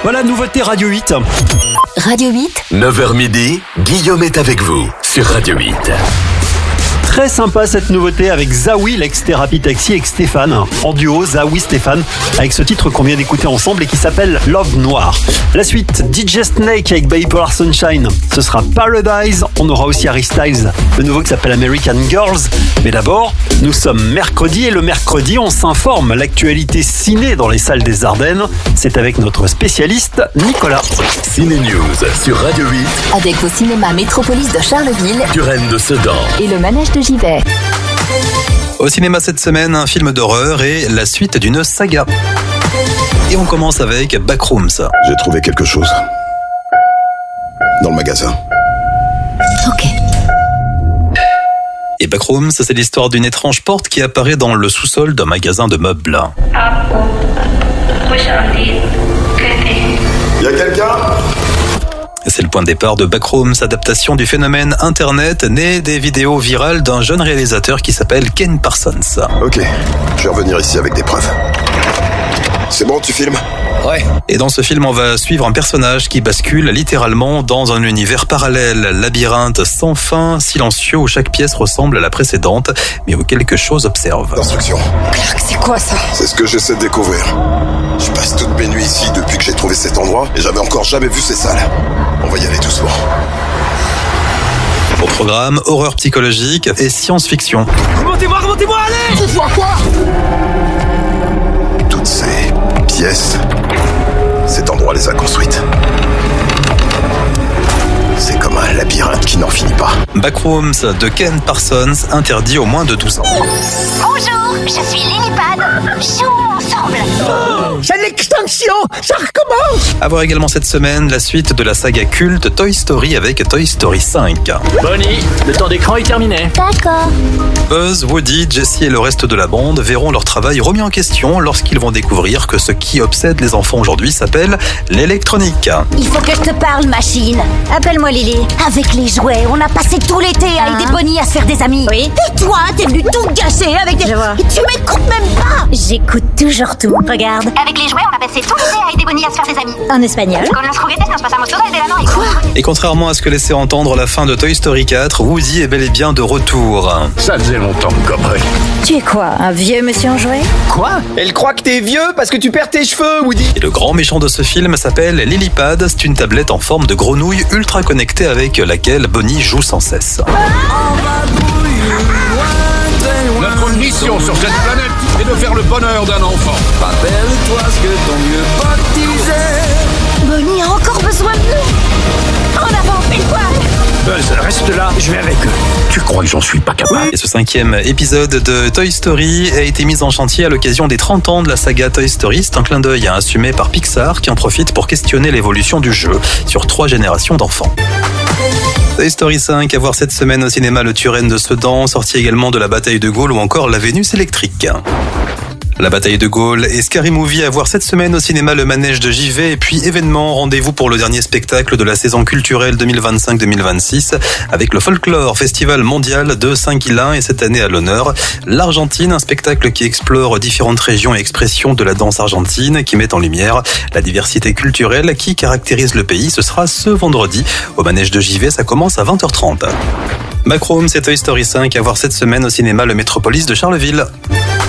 Voilà, nouveauté Radio 8. Radio 8. 9h midi, Guillaume est avec vous sur Radio 8. Très sympa cette nouveauté avec Zawi, l'ex-thérapie taxi, avec Stéphane. En duo, Zawi, Stéphane, avec ce titre qu'on vient d'écouter ensemble et qui s'appelle Love Noir. La suite, DJ Snake avec Bipolar Sunshine. Ce sera Paradise. On aura aussi Harry Styles, le nouveau qui s'appelle American Girls. Mais d'abord, nous sommes mercredi et le mercredi, on s'informe. L'actualité ciné dans les salles des Ardennes, c'est avec notre spécialiste Nicolas. Ciné News sur Radio 8. Avec vos cinémas Métropolis de Charleville, Turenne de Sedan et le manège de Givet. Au cinéma cette semaine, un film d'horreur et la suite d'une saga. Et on commence avec Backrooms. J'ai trouvé quelque chose. Dans le magasin. Ok. Et Backrooms, c'est l'histoire d'une étrange porte qui apparaît dans le sous-sol d'un magasin de meubles. Y a quelqu'un ? C'est le point de départ de Backrooms, adaptation du phénomène Internet né des vidéos virales d'un jeune réalisateur qui s'appelle Ken Parsons. Ok, je vais revenir ici avec des preuves. C'est bon, tu filmes ? Ouais. Et dans ce film, on va suivre un personnage qui bascule littéralement dans un univers parallèle, labyrinthe sans fin, silencieux, où chaque pièce ressemble à la précédente, mais où quelque chose observe. Instruction. Clark, c'est quoi ça ? C'est ce que j'essaie de découvrir. Je passe toutes mes nuits ici depuis que j'ai trouvé cet endroit et j'avais encore jamais vu ces salles. On va y aller doucement. Au programme, horreur psychologique et science-fiction. Remontez-moi, allez! Tu vois quoi ? Toutes ces pièces, cet endroit les a construites. C'est comme un labyrinthe qui n'en finit pas. Backrooms de Ken Parsons, interdit aux moins de 12 ans. Bonjour, je suis Lillipad. Jouons ensemble. C'est l'extinction. Ça recommence. À voir également cette semaine la suite de la saga culte Toy Story avec Toy Story 5. Bonnie, le temps d'écran est terminé. D'accord. Buzz, Woody, Jessie et le reste de la bande verront leur travail remis en question lorsqu'ils vont découvrir que ce qui obsède les enfants aujourd'hui s'appelle l'électronique. Il faut que je te parle, machine. Appelle-moi Lily. Avec les jouets, on a passé tout l'été à aider Bonnie à se faire des amis. Oui. Et toi, t'es venu tout gâcher avec des... Je vois. Et tu m'écoutes même pas. J'écoute toujours tout. Regarde. Avec les jouets, on a passé tout l'été à aider Bonnie à se faire des amis. En espagnol. Con los juguetes nos pasamos todo el verano. Quoi ? Et contrairement à ce que laissait entendre la fin de Toy Story 4, Woody est bel et bien de retour. Ça faisait longtemps que copain. Tu es quoi, un vieux monsieur en jouet ? Quoi ? Elle croit que t'es vieux parce que tu perds tes cheveux, Woody. Et le grand méchant de ce film s'appelle Lillipad, c'est une tablette en forme de grenouille ultra connectée avec laquelle Bonnie joue sans cesse. Notre mission sur cette planète est de faire le bonheur d'un enfant. Rappelle-toi ce que ton vieux pote disait. Bonnie a encore besoin de nous. En avant, une poil. Buzz, reste là, je vais avec eux. Tu crois que j'en suis pas capable ? Et ce 5e épisode de Toy Story a été mis en chantier à l'occasion des 30 ans de la saga Toy Story. C'est un clin d'œil assumé par Pixar qui en profite pour questionner l'évolution du jeu sur 3 générations d'enfants. Toy Story 5 à voir cette semaine au cinéma le Turenne de Sedan, sorti également de la Bataille de Gaulle ou encore la Vénus électrique. La Bataille de Gaulle et Scary Movie à voir cette semaine au cinéma le manège de Givet et puis événement, rendez-vous pour le dernier spectacle de la saison culturelle 2025-2026 avec le Folklore Festival mondial de Saint-Quilin et cette année à l'honneur l'Argentine, un spectacle qui explore différentes régions et expressions de la danse argentine qui met en lumière la diversité culturelle qui caractérise le pays. Ce sera ce vendredi au manège de Givet, ça commence à 20h30. Backrooms et Toy Story 5 à voir cette semaine au cinéma le Métropolis de Charleville.